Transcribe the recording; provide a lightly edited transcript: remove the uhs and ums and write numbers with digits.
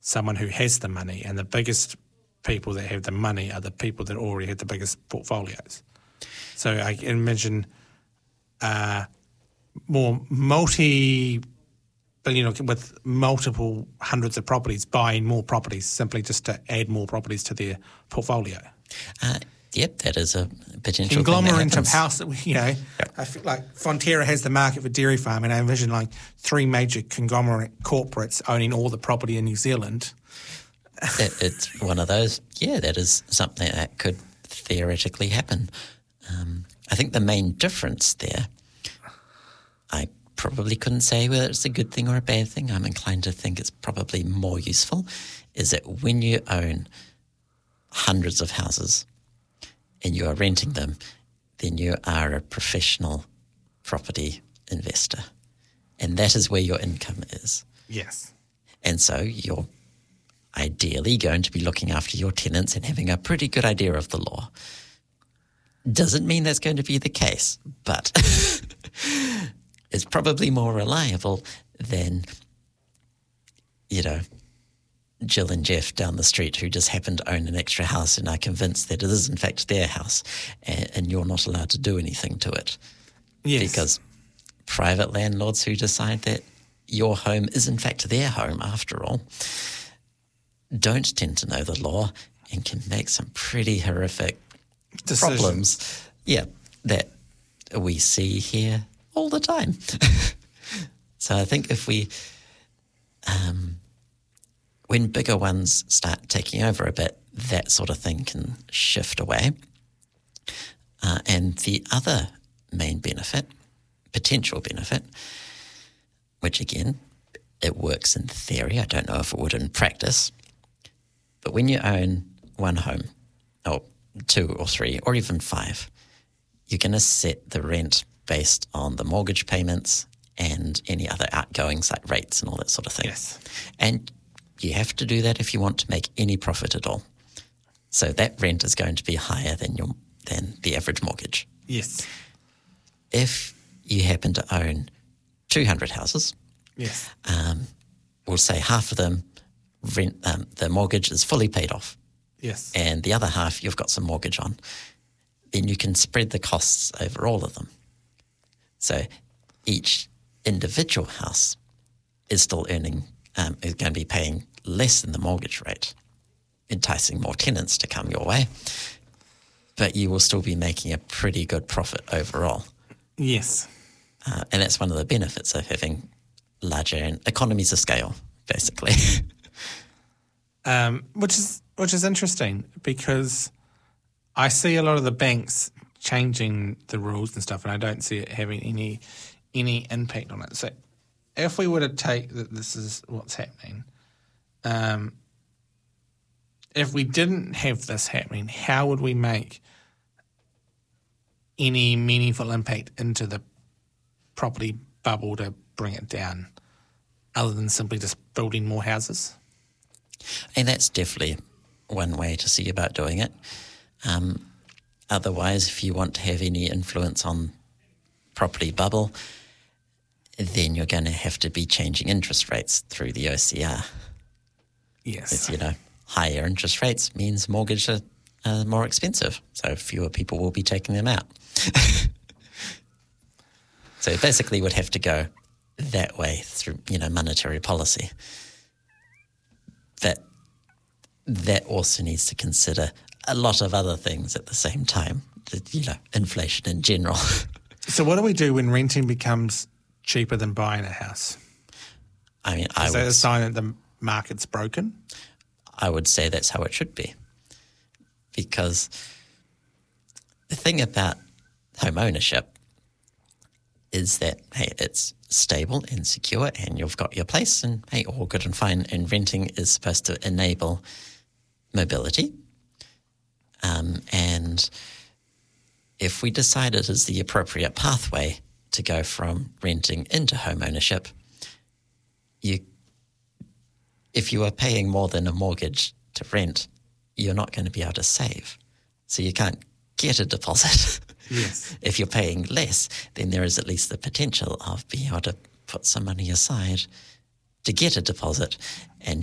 someone who has the money, and the biggest people that have the money are the people that already have the biggest portfolios. So I can imagine more multi-billion with multiple hundreds of properties buying more properties simply just to add more properties to their portfolio. Yep, that is a potential conglomerate of house. I feel like Fonterra has the market for dairy farm, and I envision like 3 major conglomerate corporates owning all the property in New Zealand. It's one of those, that is something that could theoretically happen. I think the main difference there, I probably couldn't say whether it's a good thing or a bad thing. I'm inclined to think it's probably more useful, is that when you own hundreds of houses and you are renting them, then you are a professional property investor. And that is where your income is. Yes. And so you're ideally going to be looking after your tenants and having a pretty good idea of the law. Doesn't mean that's going to be the case, but it's probably more reliable than, Jill and Jeff down the street who just happen to own an extra house and are convinced that it is in fact their house and you're not allowed to do anything to it. Yes. Because private landlords who decide that your home is in fact their home after all don't tend to know the law and can make some pretty horrific problems. Yeah, that we see here all the time. So I think if we... when bigger ones start taking over a bit, that sort of thing can shift away. And the other main benefit, potential benefit, which again, it works in theory, I don't know if it would in practice, but when you own one home, or 2 or 3 or even 5, you're going to set the rent based on the mortgage payments and any other outgoings like rates and all that sort of thing. Yes. And you have to do that if you want to make any profit at all. So that rent is going to be higher than the average mortgage. Yes. If you happen to own 200 houses, yes, we'll say half of them the mortgage is fully paid off. Yes. And the other half you've got some mortgage on. Then you can spread the costs over all of them. So each individual house is still earning, is going to be paying less than the mortgage rate, enticing more tenants to come your way. But you will still be making a pretty good profit overall. Yes. And that's one of the benefits of having larger economies of scale, basically. Which is interesting because I see a lot of the banks changing the rules and stuff, and I don't see it having any impact on it. So if we were to take that this is what's happening, if we didn't have this happening, how would we make any meaningful impact into the property bubble to bring it down, other than simply just building more houses? And that's definitely one way to see about doing it. Otherwise, if you want to have any influence on property bubble, then you're going to have to be changing interest rates through the OCR. Yes. It's, higher interest rates means mortgages are more expensive, so fewer people will be taking them out. So it basically would have to go that way through, monetary policy. That also needs to consider a lot of other things at the same time, inflation in general. So what do we do when renting becomes cheaper than buying a house? I mean, is that a sign that the market's broken? I would say that's how it should be. Because the thing about home ownership is that, hey, it's stable and secure and you've got your place and, hey, all good and fine. And renting is supposed to enable mobility. And if we decide it is the appropriate pathway to go from renting into home ownership, if you are paying more than a mortgage to rent, you're not going to be able to save. So you can't get a deposit. Yes. If you're paying less, then there is at least the potential of being able to put some money aside to get a deposit and